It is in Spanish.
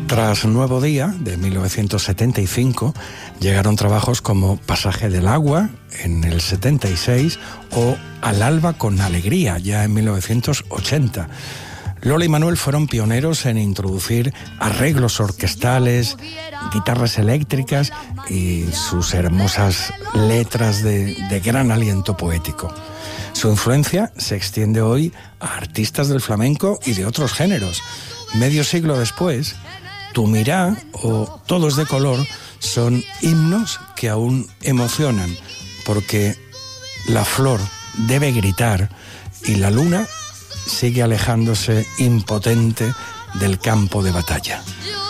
Tras Nuevo Día, de 1975, llegaron trabajos como Pasaje del Agua, en el 76, o Al alba con alegría, ya en 1980. Lola y Manuel fueron pioneros en introducir arreglos orquestales, guitarras eléctricas y sus hermosas letras de gran aliento poético. Su influencia se extiende hoy a artistas del flamenco y de otros géneros. Medio siglo después, Tu Mirá o Todos de Color son himnos que aún emocionan, porque la flor debe gritar y la luna sigue alejándose impotente del campo de batalla.